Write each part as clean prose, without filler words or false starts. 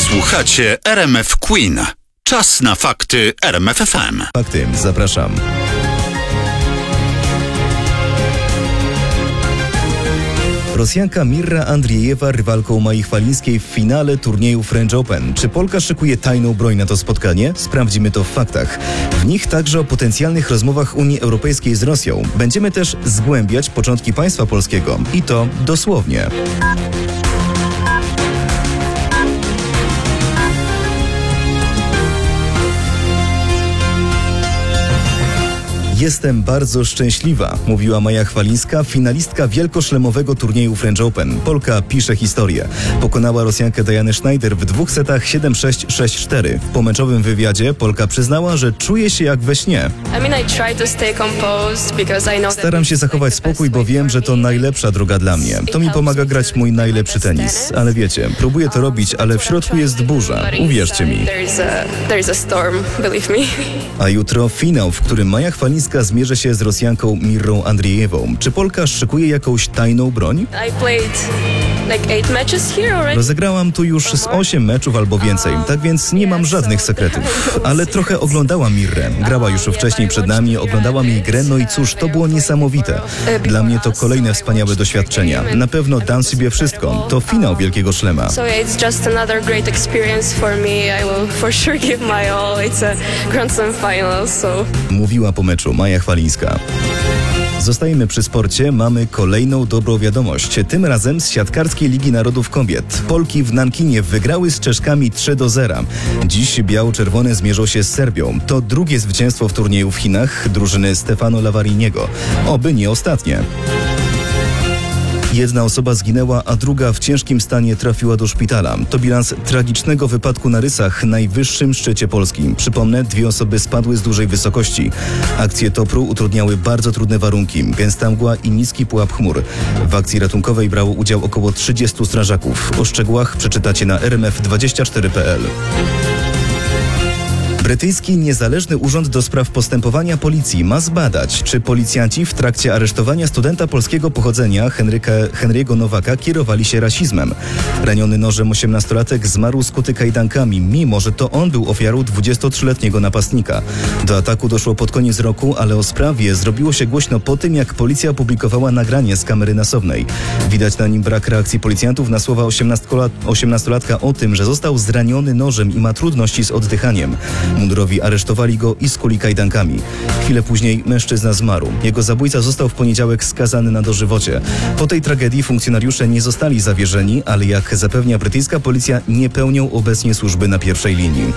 Słuchacie RMF Queen. Czas na fakty RMF FM. Fakty, zapraszam. Rosjanka Mirra Andriejewa rywalką Mai Chwalińskiej w finale turnieju French Open. Czy Polka szykuje tajną broń na to spotkanie? Sprawdzimy to w faktach. W nich także o potencjalnych rozmowach Unii Europejskiej z Rosją. Będziemy też zgłębiać początki państwa polskiego. I to dosłownie. Jestem bardzo szczęśliwa, mówiła Maja Chwalińska, finalistka wielkoszlemowego turnieju French Open. Polka pisze historię. Pokonała Rosjankę Dianę Schneider w 2 setach 7-6, 6-4. W pomeczowym wywiadzie Polka przyznała, że czuje się jak we śnie. Staram się zachować spokój, bo wiem, że to najlepsza droga dla mnie. To mi pomaga grać mój najlepszy tenis. Ale wiecie, próbuję to robić, ale w środku jest burza. Uwierzcie mi. A jutro finał, w którym Maja Chwalińska zmierzy się z Rosjanką Mirrą Andriejewą. Czy Polka szykuje jakąś tajną broń? Rozegrałam tu już z 8 meczów albo więcej, tak więc nie mam żadnych sekretów. Ale trochę oglądałam Mirrę. Grała już wcześniej przed nami, oglądałam jej grę, no i cóż, to było niesamowite. Dla mnie to kolejne wspaniałe doświadczenia. Na pewno dam sobie wszystko. To finał Wielkiego Szlema. Mówiła po meczu Maja Chwalińska. Zostajemy przy sporcie. Mamy kolejną dobrą wiadomość. Tym razem z siatkarskiej Ligi Narodów Kobiet. Polki w Nankinie wygrały z Czeszkami 3-0. Dziś biało-czerwone zmierzą się z Serbią. To drugie zwycięstwo w turnieju w Chinach drużyny Stefano Lavariniego. Oby nie ostatnie. Jedna osoba zginęła, a druga w ciężkim stanie trafiła do szpitala. To bilans tragicznego wypadku na Rysach, najwyższym szczycie Polski. Przypomnę, 2 osoby spadły z dużej wysokości. Akcje TOPR-u utrudniały bardzo trudne warunki. Gęsta mgła i niski pułap chmur. W akcji ratunkowej brało udział około 30 strażaków. O szczegółach przeczytacie na rmf24.pl. Brytyjski Niezależny Urząd do Spraw Postępowania Policji ma zbadać, czy policjanci w trakcie aresztowania studenta polskiego pochodzenia Henry'ego Nowaka kierowali się rasizmem. Raniony nożem 18-latek zmarł skuty kajdankami, mimo że to on był ofiarą 23-letniego napastnika. Do ataku doszło pod koniec roku, ale o sprawie zrobiło się głośno po tym, jak policja opublikowała nagranie z kamery nasobnej. Widać na nim brak reakcji policjantów na słowa 18-latka o tym, że został zraniony nożem i ma trudności z oddychaniem. Mundurowi aresztowali go i skuli kajdankami. Chwilę później mężczyzna zmarł. Jego zabójca został w poniedziałek skazany na dożywocie. Po tej tragedii funkcjonariusze nie zostali zawierzeni, ale jak zapewnia brytyjska policja, nie pełnią obecnie służby na pierwszej linii.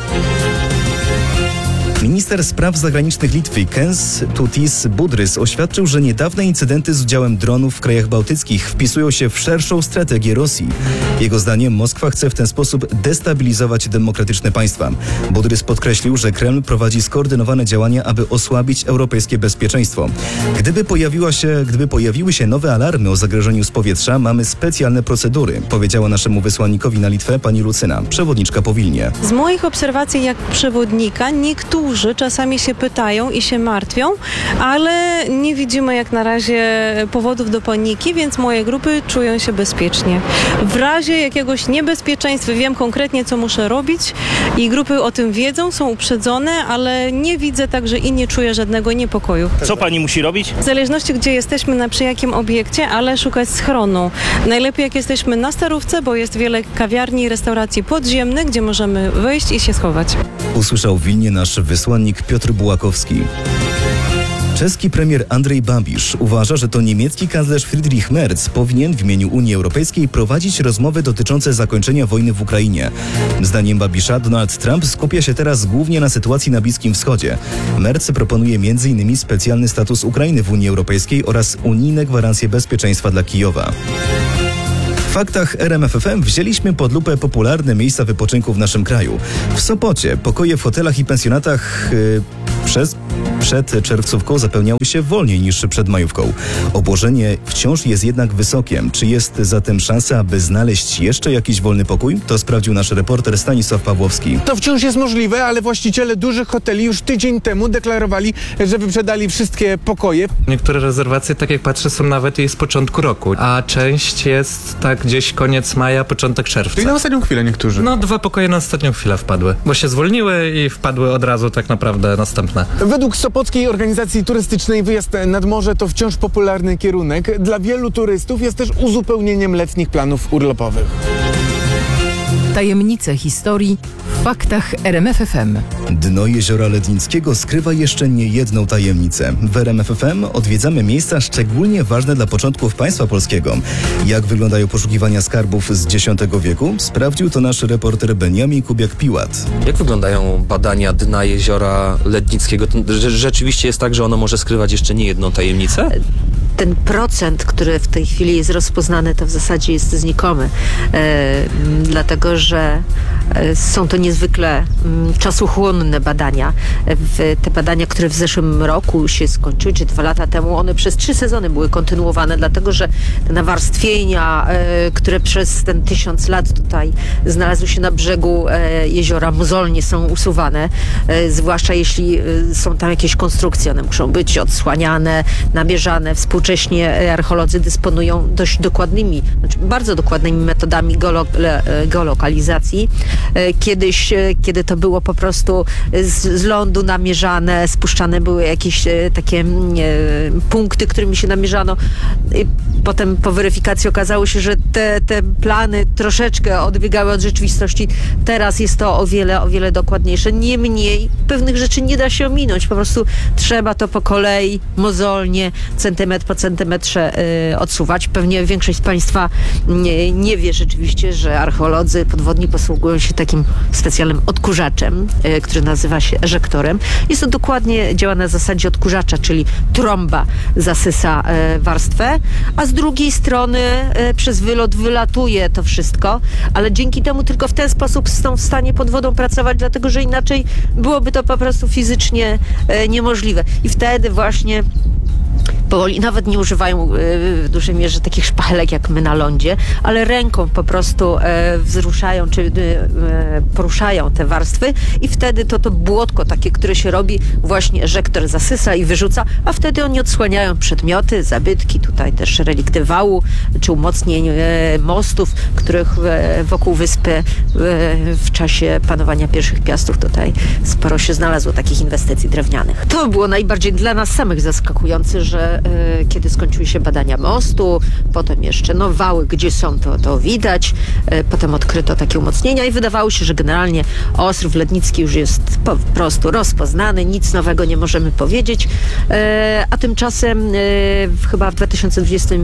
Minister spraw zagranicznych Litwy Kęstutis Budrys oświadczył, że niedawne incydenty z udziałem dronów w krajach bałtyckich wpisują się w szerszą strategię Rosji. Jego zdaniem Moskwa chce w ten sposób destabilizować demokratyczne państwa. Budrys podkreślił, że Kreml prowadzi skoordynowane działania, aby osłabić europejskie bezpieczeństwo. Gdyby pojawiły się nowe alarmy o zagrożeniu z powietrza, mamy specjalne procedury, powiedziała naszemu wysłannikowi na Litwę pani Lucyna, przewodniczka po Wilnie. Z moich obserwacji jak przewodnika niektórzy czasami się pytają i się martwią, ale nie widzimy jak na razie powodów do paniki, więc moje grupy czują się bezpiecznie. W razie jakiegoś niebezpieczeństwa wiem konkretnie, co muszę robić i grupy o tym wiedzą, są uprzedzone, ale nie widzę także i nie czuję żadnego niepokoju. Co pani musi robić? W zależności gdzie jesteśmy, przy jakim obiekcie, ale szukać schronu. Najlepiej jak jesteśmy na Starówce, bo jest wiele kawiarni i restauracji podziemnych, gdzie możemy wejść i się schować. Usłyszał w Wilnie nasz wysłannik Piotr Bułakowski. Czeski premier Andrzej Babiš uważa, że to niemiecki kanclerz Friedrich Merz powinien w imieniu Unii Europejskiej prowadzić rozmowy dotyczące zakończenia wojny w Ukrainie. Zdaniem Babisza Donald Trump skupia się teraz głównie na sytuacji na Bliskim Wschodzie. Merz proponuje m.in. specjalny status Ukrainy w Unii Europejskiej oraz unijne gwarancje bezpieczeństwa dla Kijowa. W faktach RMF FM wzięliśmy pod lupę popularne miejsca wypoczynku w naszym kraju. W Sopocie pokoje w hotelach i pensjonatach przez przed czerwcówką zapełniały się wolniej niż przed majówką. Obłożenie wciąż jest jednak wysokie. Czy jest zatem szansa, aby znaleźć jeszcze jakiś wolny pokój? To sprawdził nasz reporter Stanisław Pawłowski. To wciąż jest możliwe, ale właściciele dużych hoteli już tydzień temu deklarowali, że wyprzedali wszystkie pokoje. Niektóre rezerwacje, tak jak patrzę, są nawet i z początku roku, a część jest tak gdzieś koniec maja, początek czerwca. Czyli na ostatnią chwilę niektórzy. No 2 pokoje na ostatnią chwilę wpadły, bo się zwolniły i wpadły od razu tak naprawdę następne. Według Sopockiej Organizacji Turystycznej wyjazd nad morze to wciąż popularny kierunek. Dla wielu turystów jest też uzupełnieniem letnich planów urlopowych. Tajemnice historii w faktach RMF FM. Dno jeziora Lednickiego skrywa jeszcze niejedną tajemnicę. W RMF FM odwiedzamy miejsca szczególnie ważne dla początków państwa polskiego. Jak wyglądają poszukiwania skarbów z X wieku? Sprawdził to nasz reporter Beniamin Kubiak-Piłat. Jak wyglądają badania dna jeziora Lednickiego? To rzeczywiście jest tak, że ono może skrywać jeszcze niejedną tajemnicę? Ten procent, który w tej chwili jest rozpoznany, to w zasadzie jest znikomy, dlatego że są to niezwykle czasochłonne badania. Te badania, które w zeszłym roku się skończyły, czy 2 lata temu, one przez 3 sezony były kontynuowane, dlatego że te nawarstwienia, które przez ten 1000 lat tutaj znalazły się na brzegu jeziora, mozolnie są usuwane, zwłaszcza jeśli są tam jakieś konstrukcje, one muszą być odsłaniane, namierzane. Współcześnie archeolodzy dysponują dość dokładnymi, znaczy bardzo dokładnymi metodami geolokalizacji. Kiedyś, kiedy to było po prostu z lądu namierzane, spuszczane były jakieś takie punkty, którymi się namierzano. Potem po weryfikacji okazało się, że te plany troszeczkę odbiegały od rzeczywistości. Teraz jest to o wiele dokładniejsze. Niemniej pewnych rzeczy nie da się ominąć. Po prostu trzeba to po kolei, mozolnie, centymetr po centymetrze odsuwać. Pewnie większość z Państwa nie wie rzeczywiście, że archeolodzy podwodni posługują się takim specjalnym odkurzaczem, który nazywa się eżektorem. Jest to dokładnie, działa na zasadzie odkurzacza, czyli trąba zasysa warstwę, a z drugiej strony przez wylot wylatuje to wszystko, ale dzięki temu tylko w ten sposób są w stanie pod wodą pracować, dlatego że inaczej byłoby to po prostu fizycznie niemożliwe. I wtedy właśnie powoli, nawet nie używają w dużej mierze takich szpachelek jak my na lądzie, ale ręką po prostu wzruszają czy poruszają te warstwy i wtedy to błotko takie, które się robi, właśnie eżektor zasysa i wyrzuca, a wtedy oni odsłaniają przedmioty, zabytki, tutaj też relikty wału czy umocnień mostów, których wokół wyspy w czasie panowania pierwszych piastów tutaj sporo się znalazło takich inwestycji drewnianych. To było najbardziej dla nas samych zaskakujące, że kiedy skończyły się badania mostu, potem jeszcze wały, gdzie są, to widać. Potem odkryto takie umocnienia i wydawało się, że generalnie Ostrów Lednicki już jest po prostu rozpoznany, nic nowego nie możemy powiedzieć. A tymczasem chyba w 2020,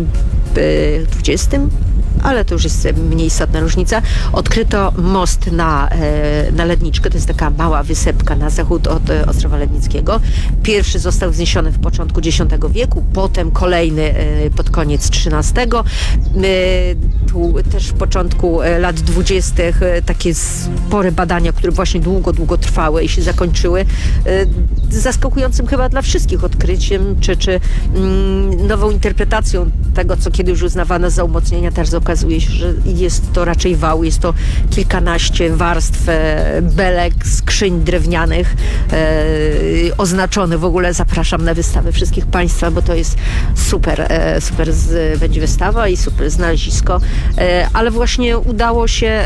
ale to już jest mniej istotna różnica, odkryto most na Ledniczkę. To jest taka mała wysepka na zachód od Ostrowa Lednickiego. Pierwszy został wzniesiony w początku X wieku, potem kolejny pod koniec XIII. Tu też w początku lat 20. takie spore badania, które właśnie długo trwały i się zakończyły. Zaskakującym chyba dla wszystkich odkryciem, czy nową interpretacją tego, co kiedyś już uznawano za umocnienia. Teraz okazuje się, że jest to raczej wał, jest to kilkanaście warstw belek, skrzyń drewnianych oznaczone. W ogóle zapraszam na wystawę wszystkich Państwa, bo to jest super będzie wystawa i super znalezisko, ale właśnie udało się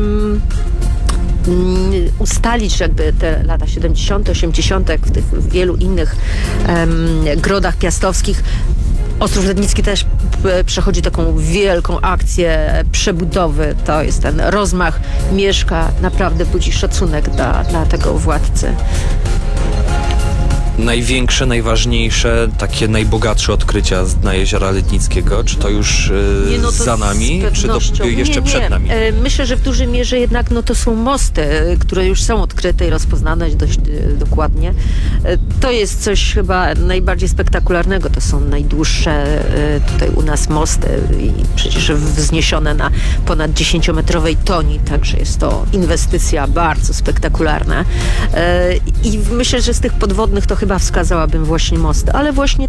ustalić, że jakby te lata 70., 80. w tych wielu innych grodach piastowskich Ostrów Lednicki też przechodzi taką wielką akcję przebudowy. To jest ten rozmach mieszka, naprawdę budzi szacunek dla tego władcy. Największe, najważniejsze, takie najbogatsze odkrycia z dna jeziora Lednickiego, czy to już za nami, czy to jeszcze przed nami? Myślę, że w dużej mierze jednak to są mosty, które już są odkryte i rozpoznane dość dokładnie. To jest coś chyba najbardziej spektakularnego. To są najdłuższe tutaj u nas mosty i przecież wzniesione na ponad 10-metrowej toni, także jest to inwestycja bardzo spektakularna. I myślę, że z tych podwodnych to chyba chyba wskazałabym właśnie most, ale właśnie